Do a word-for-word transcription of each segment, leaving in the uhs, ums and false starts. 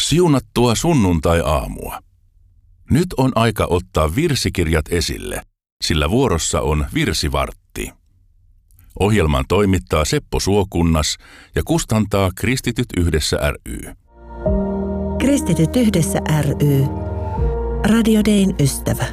Siunattua sunnuntai-aamua. Nyt on aika ottaa virsikirjat esille, sillä vuorossa on virsivartti. Ohjelman toimittaa Seppo Suokunnas ja kustantaa Kristityt yhdessä ry. Kristityt yhdessä ry. Radio Dayn ystävä.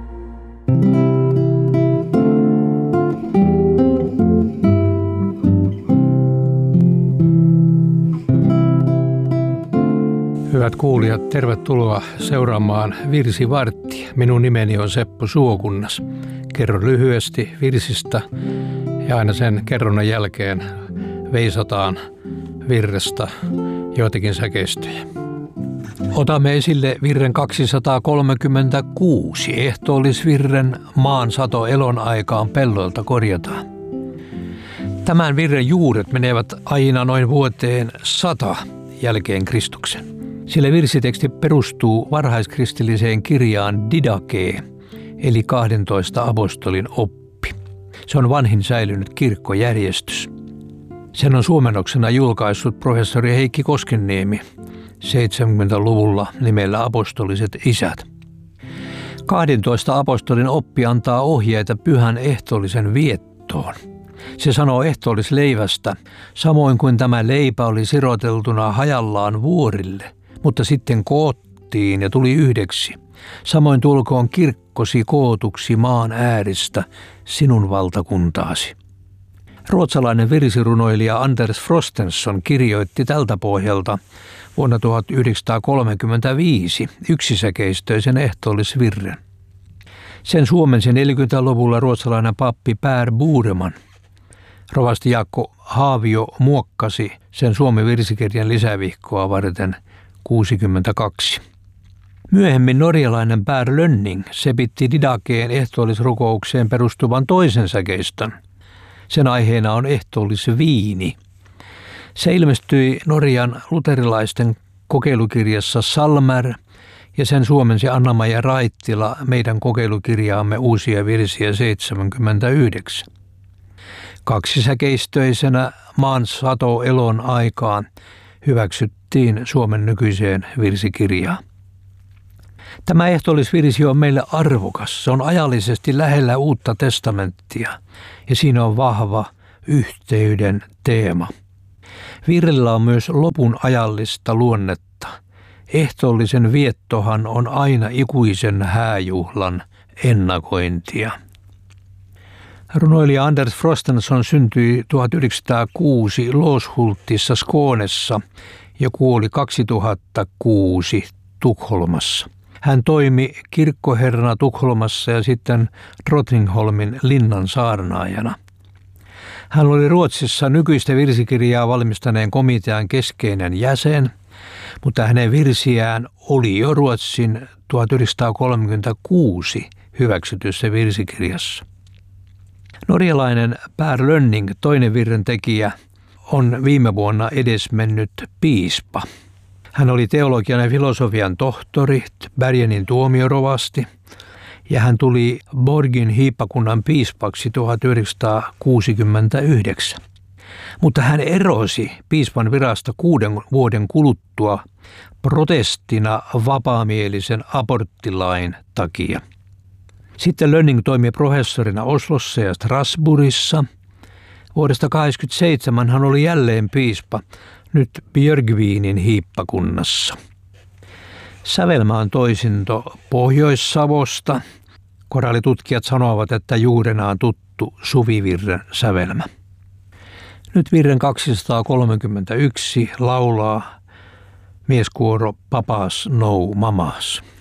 Hyvät kuulijat, tervetuloa seuraamaan Virsivarttia. Minun nimeni on Seppo Suokunnas. Kerron lyhyesti virsistä ja aina sen kerronnan jälkeen veisataan virrestä joitakin säkeistöjä. Otamme esille virren kaksisataakolmekymmentäkuusi. Ehtoollisvirren maan sato elon aikaan pelloilta korjataan. Tämän virren juuret menevät aina noin vuoteen sata jälkeen Kristuksen. Sillä virsiteksti perustuu varhaiskristilliseen kirjaan Didakee, eli kahdentoista apostolin oppi. Se on vanhin säilynyt kirkkojärjestys. Sen on suomennoksena julkaissut professori Heikki Koskenniemi seitsemänkymmentäluvulla nimellä Apostoliset isät. kahdentoista apostolin oppi antaa ohjeita pyhän ehtoollisen viettoon. Se sanoo ehtoollisleivästä, samoin kuin tämä leipä oli siroteltuna hajallaan vuorille, mutta sitten koottiin ja tuli yhdeksi. Samoin tulkoon kirkkosi kootuksi maan ääristä sinun valtakuntaasi. Ruotsalainen virsirunoilija Anders Frostenson kirjoitti tältä pohjalta vuonna tuhatyhdeksänsataakolmekymmentäviisi yksisäkeistöisen ehtoollisvirren. Sen suomensi neljäkymmentäluvulla ruotsalainen pappi Per Boreman. Rovasti Jaakko Haavio muokkasi sen Suomen virsikirjan lisävihkoa varten kuusikymmentäkaksi. Myöhemmin norjalainen Per Lönning sepitti Didakeen ehtoollisrukoukseen perustuvan toisen säkeistön. Sen aiheena on ehtoollisviini. Se ilmestyi Norjan luterilaisten kokeilukirjassa Salmer ja sen suomensi Anna-Maija Raittila meidän kokeilukirjaamme Uusia virsiä seitsemänkymmentäyhdeksän. Kaksisäkeistöisenä maan sato elon aikaan hyväksyttiin Suomen nykyiseen virsikirjaan. Tämä ehtoollisvirsi on meille arvokas. Se on ajallisesti lähellä Uutta testamenttia ja siinä on vahva yhteyden teema. Virrellä on myös lopun ajallista luonnetta. Ehtoollisen viettohan on aina ikuisen hääjuhlan ennakointia. Runoilija Anders Frostenson syntyi tuhatyhdeksänsataakuusi Låshultissa Skånessa ja kuoli kaksituhattakuusi Tukholmassa. Hän toimi kirkkoherrana Tukholmassa ja sitten Drottningholmin linnan saarnaajana. Hän oli Ruotsissa nykyistä virsikirjaa valmistaneen komitean keskeinen jäsen, mutta hänen virsiään oli jo Ruotsin tuhatyhdeksänsataakolmekymmentäkuusi hyväksytyssä virsikirjassa. Norjalainen Per Lönning, toinen virren tekijä, on viime vuonna edesmennyt piispa. Hän oli teologian ja filosofian tohtori, Bergenin tuomiorovasti, ja hän tuli Borgin hiippakunnan piispaksi tuhatyhdeksänsataakuusikymmentäyhdeksän. Mutta hän erosi piispan virasta kuuden vuoden kuluttua protestina vapaamielisen aborttilain takia. Sitten Lönning toimi professorina Oslossa ja Strasbourgissa. Vuodesta tuhatyhdeksänsataakahdeksankymmentäseitsemän hän oli jälleen piispa, nyt Björgvinin hiippakunnassa. Sävelmä on toisinto Pohjois-Savosta. Koraalitutkijat sanovat, että juurena on tuttu suvivirren sävelmä. Nyt virren kaksisataakolmekymmentäyksi laulaa mieskuoro Papas No Mamas.